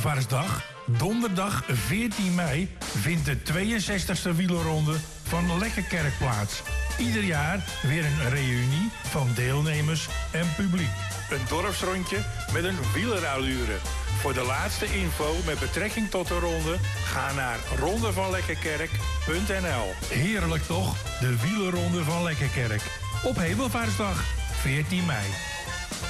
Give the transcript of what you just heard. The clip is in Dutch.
Hemelvaartsdag, donderdag 14 mei, vindt de 62e wielerronde van Lekkerkerk plaats. Ieder jaar weer een reunie van deelnemers en publiek. Een dorpsrondje met een wielerallure. Voor de laatste info met betrekking tot de ronde, ga naar rondevanlekkerkerk.nl. Heerlijk toch, de wielerronde van Lekkerkerk. Op Hemelvaartsdag, 14 mei.